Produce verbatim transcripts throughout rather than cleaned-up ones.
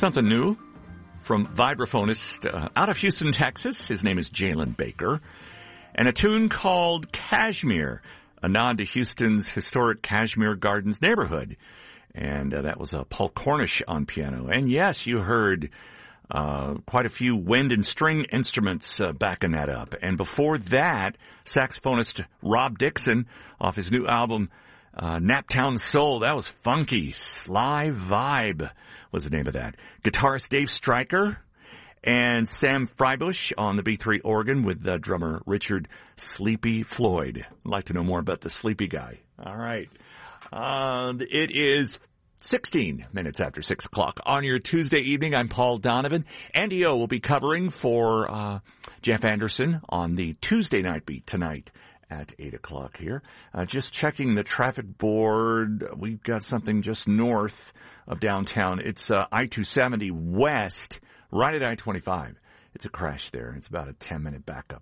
something new from vibraphonist uh, out of Houston, Texas. His name is Jalen Baker. And a tune called Kashmir, a nod to Houston's historic Kashmir Gardens neighborhood. And uh, that was uh, Paul Cornish on piano. And yes, you heard uh, quite a few wind and string instruments uh, backing that up. And before that, saxophonist Rob Dixon off his new album, uh, Naptown Soul. That was funky. Sly Vibe was the name of that. Guitarist Dave Stryker and Sam Freibush on the B three organ with uh, drummer Richard Sleepy Floyd. I'd like to know more about the Sleepy guy. All right. Uh, it is sixteen minutes after six o'clock on your Tuesday evening. I'm Paul Donovan. Andy O will be covering for uh, Jeff Anderson on the Tuesday night beat tonight at eight o'clock here. Uh, just checking the traffic board. We've got something just north of downtown. It's uh, I two seventy west, right at I twenty-five. It's a crash there. It's about a ten-minute backup.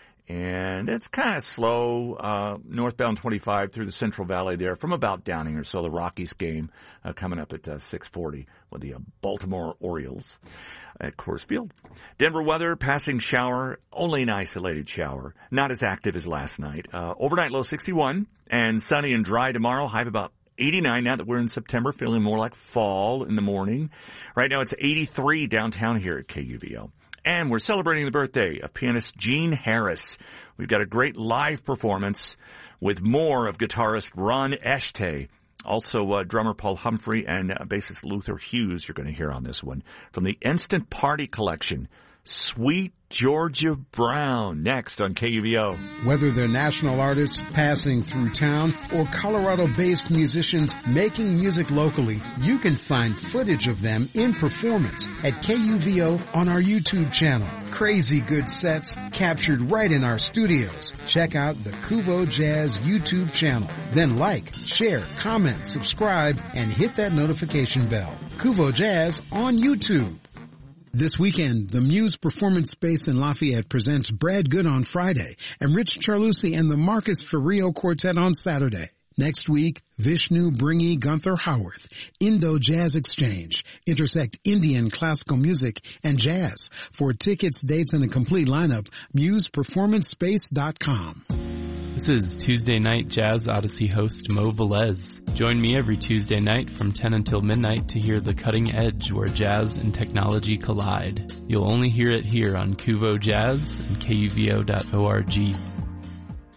And it's kind of slow, uh, northbound twenty-five through the Central Valley there from about Downing or so. The Rockies game uh, coming up at uh, six forty with the uh, Baltimore Orioles at Coors Field. Denver weather, passing shower, only an isolated shower. Not as active as last night. Uh, overnight low sixty-one and sunny and dry tomorrow. High of about eighty-nine now that we're in September, feeling more like fall in the morning. Right now it's eighty-three downtown here at K U V O. And we're celebrating the birthday of pianist Gene Harris. We've got a great live performance with more of guitarist Ron Eshtay. Also, uh, drummer Paul Humphrey and uh, bassist Luther Hughes you're going to hear on this one. From the Instant Party Collection, Sweet Georgia Brown, next on K U V O. Whether they're national artists passing through town or Colorado-based musicians making music locally, you can find footage of them in performance at K U V O on our YouTube channel. Crazy good sets captured right in our studios. Check out the Kuvo Jazz YouTube channel. Then like, share, comment, subscribe, and hit that notification bell. Kuvo Jazz on YouTube. This weekend, the Muse Performance Space in Lafayette presents Brad Good on Friday and Rich Charlusi and the Marcus Ferrio Quartet on Saturday. Next week, Vishnu Bringi Gunther Howarth, Indo Jazz Exchange, intersect Indian classical music and jazz. For tickets, dates, and a complete lineup, muse performance space dot com. This is Tuesday Night Jazz Odyssey host Mo Velez. Join me every Tuesday night from ten until midnight to hear the cutting edge where jazz and technology collide. You'll only hear it here on Kuvo Jazz and K U V O dot org.